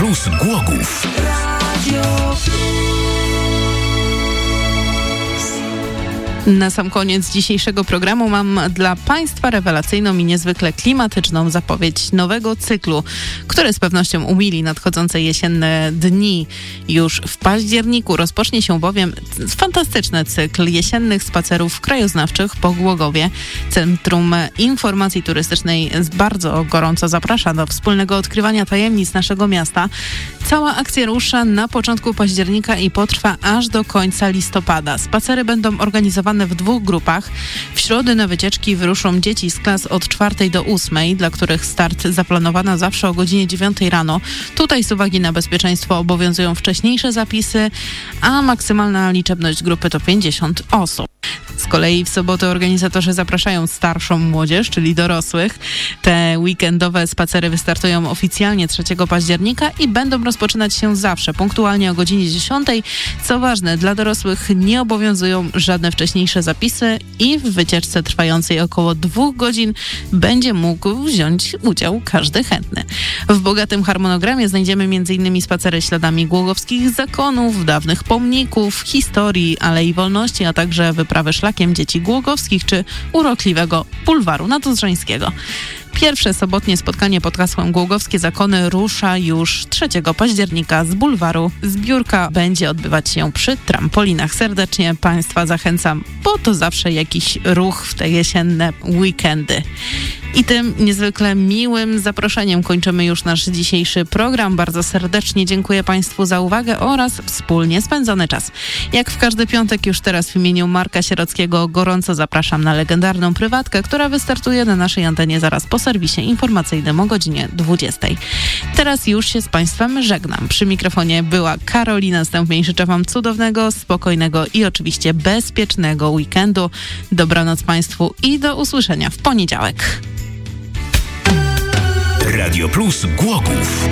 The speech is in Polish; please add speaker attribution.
Speaker 1: Plus Głogów.
Speaker 2: Na sam koniec dzisiejszego programu mam dla Państwa rewelacyjną i niezwykle klimatyczną zapowiedź nowego cyklu, który z pewnością umili nadchodzące jesienne dni. Już w październiku rozpocznie się bowiem fantastyczny cykl jesiennych spacerów krajoznawczych po Głogowie. Centrum Informacji Turystycznej bardzo gorąco zaprasza do wspólnego odkrywania tajemnic naszego miasta. Cała akcja rusza na początku października i potrwa aż do końca listopada. Spacery będą organizowane w 2 grupach. W środę na wycieczki wyruszą dzieci z klas od 4 do 8, dla których start zaplanowano zawsze o godzinie 9 rano. Tutaj z uwagi na bezpieczeństwo obowiązują wcześniejsze zapisy, a maksymalna liczebność grupy to 50 osób. Z kolei w sobotę organizatorzy zapraszają starszą młodzież, czyli dorosłych. Te weekendowe spacery wystartują oficjalnie 3 października i będą rozpoczynać się zawsze punktualnie o godzinie 10. Co ważne, dla dorosłych nie obowiązują żadne wcześniejsze zapisy i w wycieczce trwającej około 2 godzin będzie mógł wziąć udział każdy chętny. W bogatym harmonogramie znajdziemy m.in. spacery śladami głogowskich zakonów, dawnych pomników, historii, Alei Wolności, a także wyprawy szlakiem dzieci głogowskich czy urokliwego bulwaru nadodrzańskiego. Pierwsze sobotnie spotkanie pod hasłem Głogowskie Zakony rusza już 3 października z bulwaru. Zbiórka będzie odbywać się przy trampolinach. Serdecznie Państwa zachęcam, bo to zawsze jakiś ruch w te jesienne weekendy. I tym niezwykle miłym zaproszeniem kończymy już nasz dzisiejszy program. Bardzo serdecznie dziękuję Państwu za uwagę oraz wspólnie spędzony czas. Jak w każdy piątek już teraz w imieniu Marka Sierockiego gorąco zapraszam na legendarną prywatkę, która wystartuje na naszej antenie zaraz po serwisie informacyjnym o godzinie 20. Teraz już się z Państwem żegnam. Przy mikrofonie była Karolina Stępień. Życzę Wam cudownego, spokojnego i oczywiście bezpiecznego weekendu. Dobranoc Państwu i do usłyszenia w poniedziałek.
Speaker 1: Radio Plus Głogów.